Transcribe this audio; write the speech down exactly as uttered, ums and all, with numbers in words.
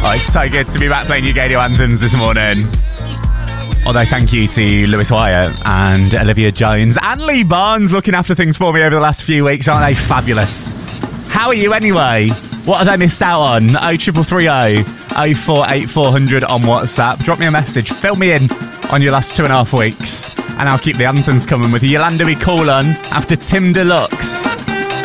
Oh, it's so good to be back playing U K radio anthems this morning. Although thank you to Lewis Wyatt and Olivia Jones and Lee Barnes looking after things for me over the last few weeks. Aren't they fabulous? How are you anyway? What have I missed out on? oh triple three oh, oh four eight four hundred on WhatsApp. Drop me a message. Fill me in on your last two and a half weeks. And I'll keep the anthems coming with you. Yolanda, we call on after Tim Deluxe.